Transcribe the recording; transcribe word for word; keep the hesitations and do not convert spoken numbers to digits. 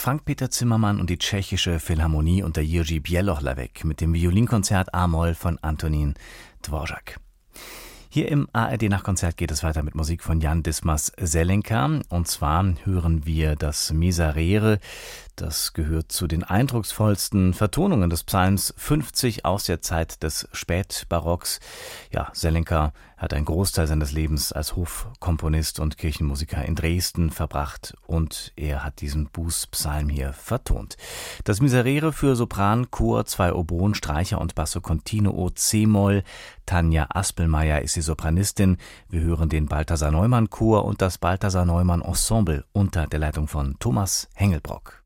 Frank-Peter Zimmermann und die Tschechische Philharmonie unter Jiří Bělohlavek mit dem Violinkonzert A-Moll von Antonín Dvořák. Hier im A R D-Nachtkonzert geht es weiter mit Musik von Jan Dismas Zelenka. Und zwar hören wir das Miserere. Das gehört zu den eindrucksvollsten Vertonungen des Psalms fünfzig aus der Zeit des Spätbarocks. Ja, Zelenka hat einen Großteil seines Lebens als Hofkomponist und Kirchenmusiker in Dresden verbracht und er hat diesen Bußpsalm hier vertont. Das Miserere für Sopran, Chor, zwei Oboen, Streicher und Basso Continuo C-Moll. Tanja Aspelmeier ist die Sopranistin. Wir hören den Balthasar Neumann Chor und das Balthasar Neumann Ensemble unter der Leitung von Thomas Hengelbrock.